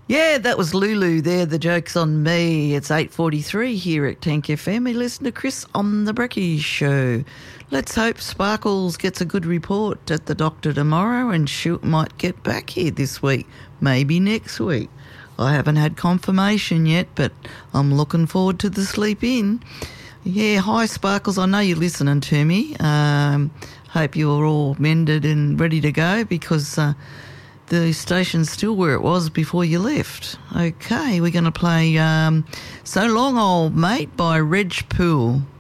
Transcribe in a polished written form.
Yeah, that was Lulu there. The joke's on me. It's 8:43 here at Tank FM. You listen to Chris on the Brekkie Show. Let's hope Sparkles gets a good report at the doctor tomorrow and she might get back here this week, maybe next week. I haven't had confirmation yet, but I'm looking forward to the sleep in. Yeah, hi Sparkles. I know you're listening to me. Hope you're all mended and ready to go because the station's still where it was before you left. Okay, we're going to play So Long Old Mate by Reg Poole.